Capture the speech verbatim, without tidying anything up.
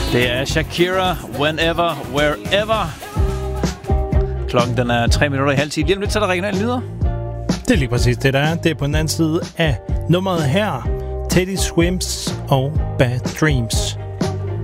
Det er Shakira, Whenever, Wherever. Klokken den er tre minutter i halv ti. Lige om lidt, så er der regionale nyheder. Det er lige præcis det, der er. Det er på den anden side af nummeret her. Teddy Swims og Bad Dreams.